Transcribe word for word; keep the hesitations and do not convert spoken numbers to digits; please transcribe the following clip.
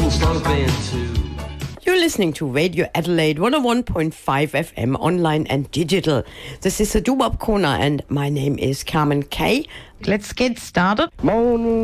You're listening to Radio Adelaide one oh one point five F M online and digital. This is the Doo-Wop Corner and my name is Carmen Kay. Let's get started. Morning.